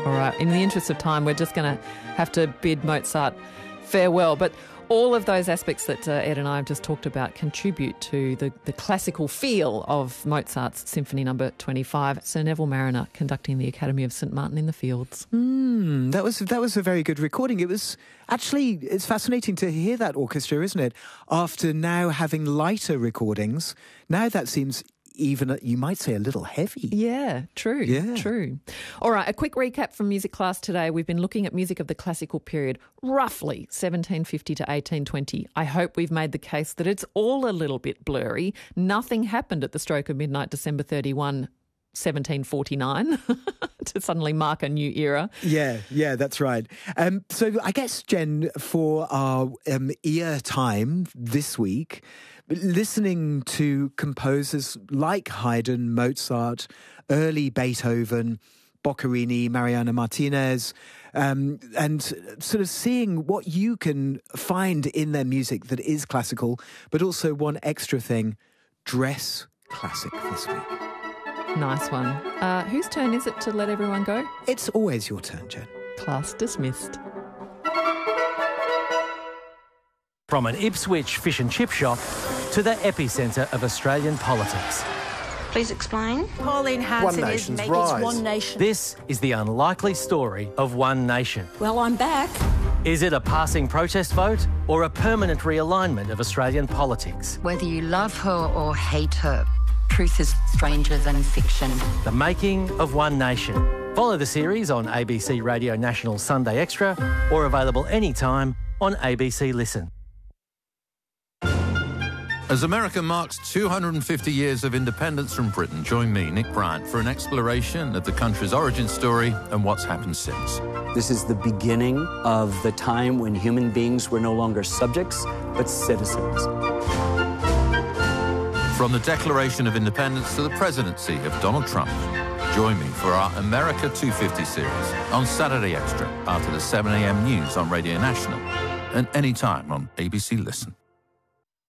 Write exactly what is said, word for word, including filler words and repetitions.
All right, in the interest of time, we're just going to have to bid Mozart farewell. But all of those aspects that uh, Ed and I have just talked about contribute to the, the classical feel of Mozart's Symphony Number twenty-five. Sir Neville Marriner conducting the Academy of St Martin in the Fields. Mm, that was that was a very good recording. It was actually, it's fascinating to hear that orchestra, isn't it? After now having lighter recordings, now that seems even, you might say, a little heavy. Yeah, true, yeah. true. All right, a quick recap from music class today. We've been looking at music of the classical period, roughly seventeen fifty to eighteen twenty. I hope we've made the case that it's all a little bit blurry. Nothing happened at the stroke of midnight, December thirty-first, seventeen forty-nine, to suddenly mark a new era. Yeah, yeah, that's right. Um, so I guess, Jen, for our um, ear time this week, listening to composers like Haydn, Mozart, early Beethoven, Boccherini, Mariana Martinez, um, and sort of seeing what you can find in their music that is classical, but also one extra thing, dress classic this week. Nice one. Uh, whose turn is it to let everyone go? It's always your turn, Jen. Class dismissed. From an Ipswich fish and chip shop to the epicentre of Australian politics. Please explain. Pauline Hanson One is nation's make rise. it's one nation. This is the unlikely story of one nation. Well, I'm back. Is it a passing protest vote or a permanent realignment of Australian politics? Whether you love her or hate her, truth is stranger than fiction. The making of One Nation. Follow the series on A B C Radio National Sunday Extra or available anytime on A B C Listen. As America marks two hundred fifty years of independence from Britain, join me, Nick Bryant, for an exploration of the country's origin story and what's happened since. This is the beginning of the time when human beings were no longer subjects, but citizens. From the Declaration of Independence to the presidency of Donald Trump. Join me for our America two fifty series on Saturday Extra after the seven a m news on Radio National and anytime on A B C Listen.